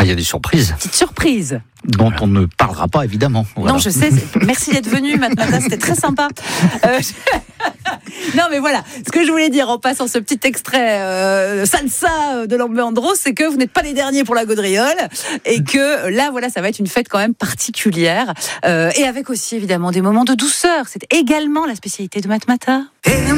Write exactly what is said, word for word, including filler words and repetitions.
y a des surprises. Petite surprise. Dont voilà. On ne parlera pas, évidemment. Voilà. Non, je sais. Merci d'être venu, Matmata, c'était très sympa. Euh, je... Non, mais voilà. Ce que je voulais dire en passant ce petit extrait euh, salsa de Lambé-Andros, c'est que vous n'êtes pas les derniers pour la gaudriole et que là, voilà, ça va être une fête quand même particulière euh, et avec aussi, évidemment, des moments de douceur. C'est également la spécialité de Matmata.